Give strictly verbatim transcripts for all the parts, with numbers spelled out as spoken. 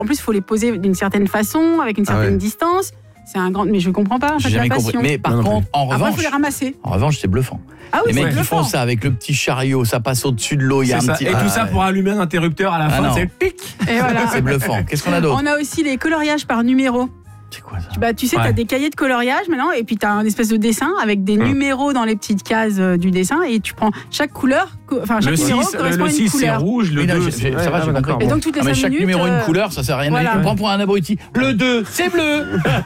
en plus, il faut les poser d'une certaine façon, avec une certaine ah ouais. distance. C'est un grand, mais je comprends pas. En fait, la passion. Mais par non, contre, en revanche, après, faut les ramasser. En revanche, c'est bluffant. Ah oui, les mecs qui bluffant. font ça avec le petit chariot, ça passe au-dessus de l'eau, il y a un ça. petit. Et ah, tout ça pour allumer un interrupteur à la ah fin, non. c'est le pic. Et voilà. C'est bluffant. Qu'est-ce qu'on a d'autre? On a aussi les coloriages par numéro. C'est quoi ça? Bah, tu sais, ouais. tu as des cahiers de coloriage maintenant, et puis tu as un espèce de dessin avec des hum. numéros dans les petites cases euh, du dessin, et tu prends chaque couleur, enfin chaque le numéro six, correspond le à une six, couleur. C'est rouge, le oui, deux, non, c'est... Ça va, j'ai compris. Et donc toutes les ah, mais cinq chaque minutes, numéro euh... une couleur, ça sert à rien. Voilà. On prend pour un abruti. Le deux, c'est bleu.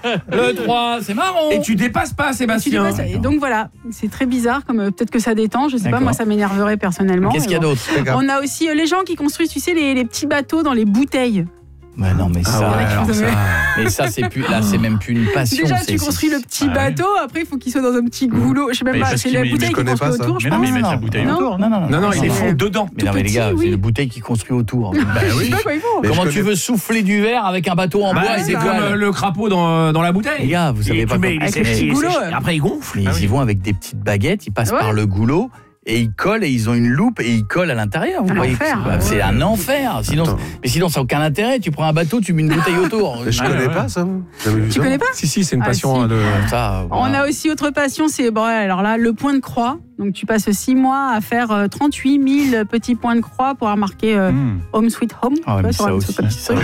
Le trois, c'est marron. Et tu dépasses pas, Sébastien. Dépasses, et donc voilà, c'est très bizarre, comme euh, peut-être que ça détend, je sais D'accord. pas, moi ça m'énerverait personnellement. Qu'est-ce qu'il y a bon. d'autre? On a aussi euh, les gens qui construisent, tu sais, les, les petits bateaux dans les bouteilles. Mais non, mais ça, ah ouais, alors ça... mais ça c'est plus, là, c'est même plus une passion. Déjà, c'est, tu construis c'est... le petit ah, bateau, ouais. après il faut qu'il soit dans un petit goulot. Je sais même mais pas, c'est la bouteille qui construit autour, je pense. Mais non, mais ils mettent la bouteille autour. Non, non, non, non, non, ils les font dedans. Mais non, mais les gars, c'est la bouteille qui construit autour. Bah oui. Comment tu veux souffler du verre avec un bateau en bois? C'est comme le crapaud dans la bouteille. Les gars, vous savez pas. Après, ils gonflent. Ils y vont avec des petites baguettes, ils passent par le goulot. Et ils collent et ils ont une loupe et ils collent à l'intérieur. Vous un voyez enfer. C'est, c'est un enfer. Sinon, mais sinon, ça n'a aucun intérêt. Tu prends un bateau, tu mets une bouteille autour. Je ah, connais ouais. pas ça. Tu connais pas? Si, si, c'est une ah, passion. Si. De... Ça, voilà. On a aussi autre passion, c'est bon, alors là, le point de croix. Donc tu passes six mois à faire euh, trente-huit mille petits points de croix pour marquer euh, mm. Home Sweet Home. Ah ouais, mais ça aussi. Ça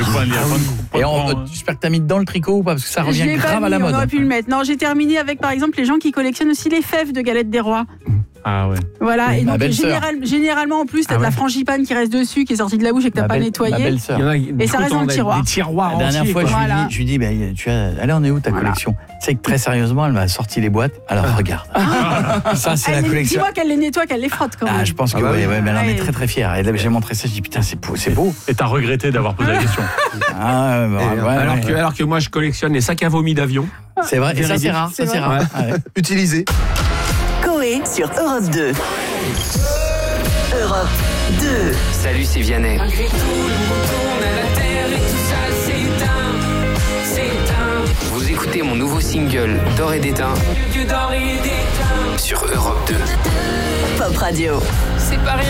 et on, j'espère que tu as mis dedans le tricot ou pas? Parce que ça revient grave à la mode. On aurait pu le mettre. Non, j'ai terminé avec par exemple les gens qui collectionnent aussi les fèves de galettes des rois. Ah ouais. Voilà, oui, et donc général, généralement en plus, t'as ah de ouais. la frangipane qui reste dessus, qui est sortie de la bouche et que t'as ma pas belle, nettoyé. Et ça reste dans le tiroir. Des tiroirs la dernière entiers, fois, je, voilà. lui dis, je lui dis, bah, tu as, elle en est où ta voilà. collection? Tu sais que très sérieusement, elle m'a sorti les boîtes. Alors ah. regarde. Ah. Ça, c'est elle la collection. Dis-moi qu'elle les nettoie, qu'elle les frotte quand même. Ah, je pense que ah bah oui, ouais, mais elle en est très très fière. Et là, j'ai montré ça, je dis putain, c'est beau. C'est beau. Et t'as regretté d'avoir posé la question. Ah, bah, ouais, ouais, alors, ouais. Que, alors que moi, je collectionne les sacs à vomi d'avion. C'est vrai, et ça, c'est rare. Ça, c'est rare. Utilisé. Coé sur Europe deux. Europe deux. Salut, c'est Vianney. Malgré tout, on tourne à la terre et tout ça s'éteint, s'éteint. Vous écoutez mon nouveau single D'or et d'éteint Dieu d'or et d'éteint sur Europe deux. Pop Radio. C'est pas rien.